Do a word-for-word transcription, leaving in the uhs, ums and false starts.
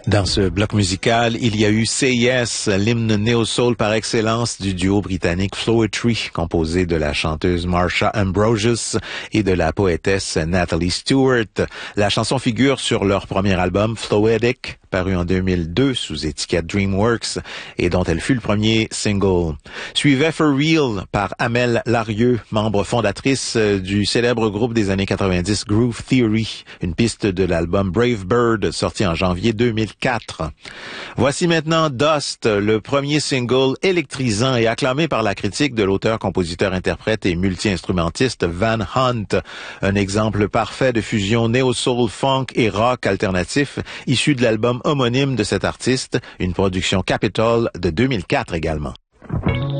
Dans ce bloc musical, il y a eu Say Yes, l'hymne néo-soul par excellence du duo britannique Floetry, composé de la chanteuse Marsha Ambrosius et de la poétesse Natalie Stewart. La chanson figure sur leur premier album Floetic, paru en deux mille deux sous étiquette DreamWorks et dont elle fut le premier single. Suivait For Real par Amel Larieux, membre fondatrice du célèbre groupe des années quatre-vingt-dix Groove Theory, une piste de l'album Brave Bird sorti en janvier deux mille quatre. Voici maintenant Dust, le premier single électrisant et acclamé par la critique de l'auteur, compositeur, interprète et multi-instrumentiste Van Hunt. Un exemple parfait de fusion néo-soul, funk et rock alternatif issu de l'album homonyme de cet artiste, une production Capitol de deux mille quatre également.